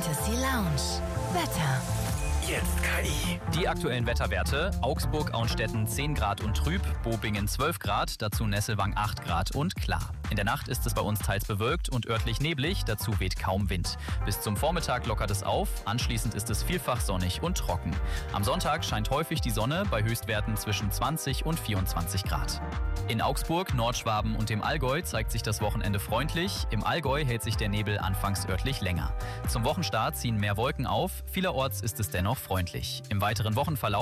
Fantasy Lounge. Wetter. Jetzt KI. Die aktuellen Wetterwerte: Augsburg, Auenstetten 10 Grad und trüb, Bobingen 12 Grad, dazu Nesselwang 8 Grad und klar. In der Nacht ist es bei uns teils bewölkt und örtlich neblig, dazu weht kaum Wind. Bis zum Vormittag lockert es auf, anschließend ist es vielfach sonnig und trocken. Am Sonntag scheint häufig die Sonne bei Höchstwerten zwischen 20 und 24 Grad. In Augsburg, Nordschwaben und dem Allgäu zeigt sich das Wochenende freundlich. Im Allgäu hält sich der Nebel anfangs örtlich länger. Zum Wochenstart ziehen mehr Wolken auf, vielerorts ist es dennoch freundlich. Im weiteren Wochenverlauf